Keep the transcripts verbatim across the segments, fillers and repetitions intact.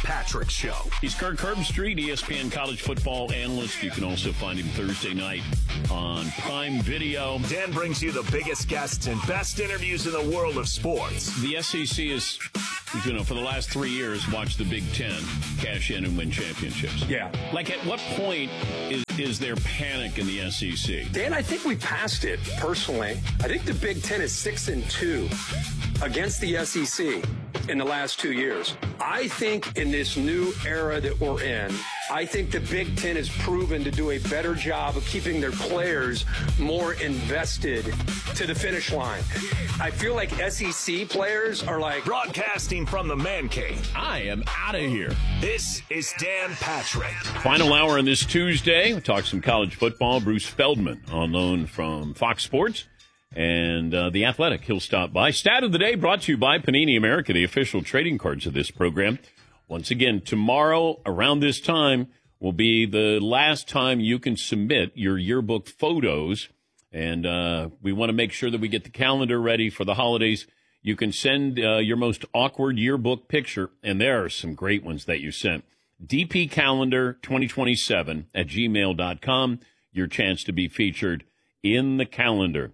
Patrick Show. He's Kirk Herbstreit, E S P N college football analyst. You can also find him Thursday night on Prime Video. Dan brings you the biggest guests and best interviews in the world of sports. The S E C is, you know, for the last three years, watched the Big Ten cash in and win championships. Yeah. Like, at what point is, is there panic in the S E C? Dan, I think we passed it, personally. I think the Big Ten is six and two against the S E C in the last two years. I think in this new era that we're in, I think the Big Ten has proven to do a better job of keeping their players more invested to the finish line. I feel like S E C players are like... Broadcasting from the man cave. I am out of here. This is Dan Patrick. Final hour on this Tuesday. We talk some college football. Bruce Feldman on loan from Fox Sports. And uh, The Athletic, he'll stop by. Stat of the day brought to you by Panini America, the official trading cards of this program. Once again, tomorrow around this time will be the last time you can submit your yearbook photos. And uh, we want to make sure that we get the calendar ready for the holidays. You can send uh, your most awkward yearbook picture, and there are some great ones that you sent. D P Calendar twenty twenty-seven at gmail dot com. Your chance to be featured in the calendar.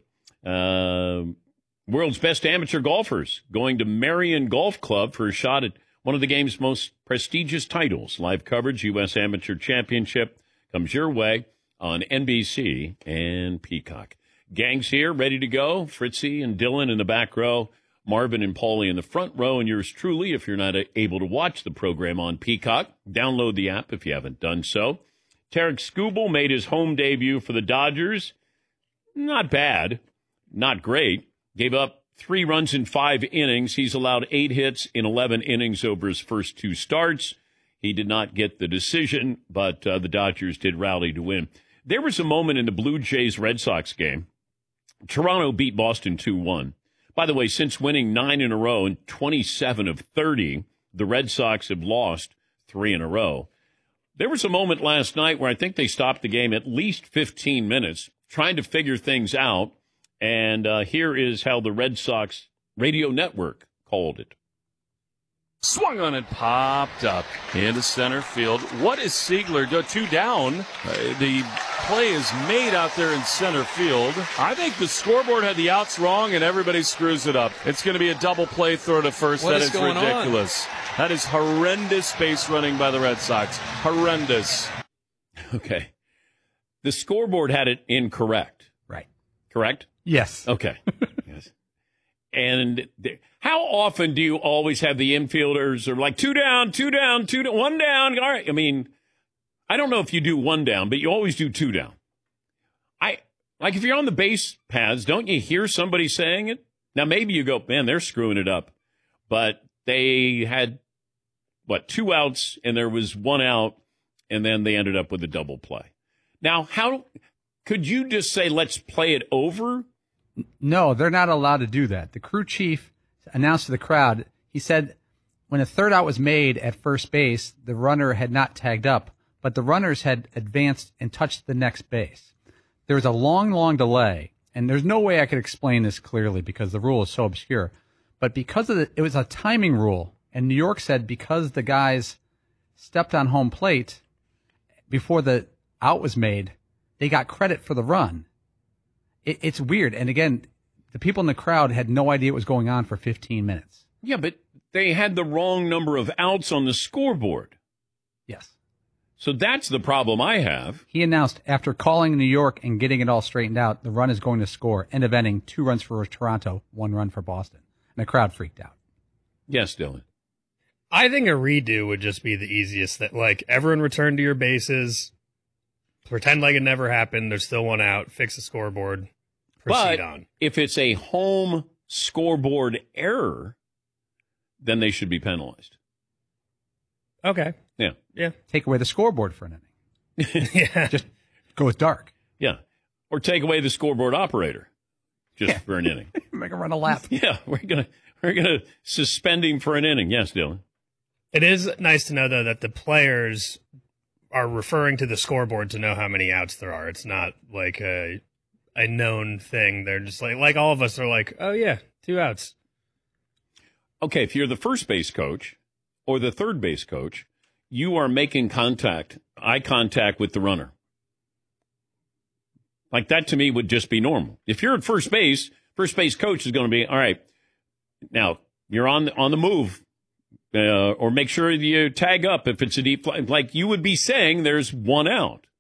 Uh, world's best amateur golfers going to Marion Golf Club for a shot at one of the game's most prestigious titles. Live coverage, U S Amateur Championship, comes your way on N B C and Peacock. Gang's here, ready to go. Fritzy and Dylan in the back row, Marvin and Paulie in the front row, and yours truly, if you're not able to watch the program on Peacock, download the app if you haven't done so. Tarek Skubal made his home debut for the Dodgers. Not bad. Not great. Gave up three runs in five innings. He's allowed eight hits in eleven innings over his first two starts. He did not get the decision, but uh, the Dodgers did rally to win. There was a moment in the Blue Jays-Red Sox game. Toronto beat Boston two one. By the way, since winning nine in a row and twenty-seven of thirty, the Red Sox have lost three in a row. There was a moment last night where I think they stopped the game at least fifteen minutes trying to figure things out. And uh, here is how the Red Sox radio network called it. Swung on it, popped up into center field. What is Siegler? Go two down. Uh, the play is made out there in center field. I think the scoreboard had the outs wrong, and everybody screws it up. It's going to be a double play throw to first. What that is is going ridiculous. On? That is horrendous base running by the Red Sox. Horrendous. Okay. The scoreboard had it incorrect. Right. Correct? Yes. Okay. Yes. And th- how often do you always have the infielders are like two down, two down, two down, one down? All right. I mean, I don't know if you do one down, but you always do two down. I like if you're on the base paths, don't you hear somebody saying it? Now maybe you go, man, they're screwing it up, but they had what two outs and there was one out, and then they ended up with a double play. Now, how could you just say let's play it over? No, they're not allowed to do that. The crew chief announced to the crowd, he said when a third out was made at first base, the runner had not tagged up, but the runners had advanced and touched the next base. There was a long, long delay, and there's no way I could explain this clearly because the rule is so obscure. But because of the, it was a timing rule, and New York said because the guys stepped on home plate before the out was made, they got credit for the run. It, it's weird. And again, the people in the crowd had no idea what was going on for fifteen minutes. Yeah, but they had the wrong number of outs on the scoreboard. Yes. So that's the problem I have. He announced after calling New York and getting it all straightened out, the run is going to score. End of inning, two runs for Toronto, one run for Boston. And the crowd freaked out. Yes, Dylan. I think a redo would just be the easiest. That like everyone return to your bases, pretend like it never happened. There's still one out. Fix the scoreboard. Proceed but on. If it's a home scoreboard error, then they should be penalized. Okay. Yeah. Yeah. Take away the scoreboard for an inning. Yeah. Just goes dark. Yeah. Or take away the scoreboard operator just yeah. for an inning. Make him run a lap. Yeah. We're gonna we're gonna suspend him for an inning. Yes, Dylan. It is nice to know though that the players are referring to the scoreboard to know how many outs there are. It's not like a a known thing. They're just like like all of us are like, oh yeah, two outs. Okay, if you're the first base coach or the third base coach, you are making contact, eye contact with the runner. Like that to me would just be normal. If you're at first base, first base coach is going to be, all right, now you're on the, on the move, uh, or make sure you tag up if it's a deep fly. Like you would be saying there's one out.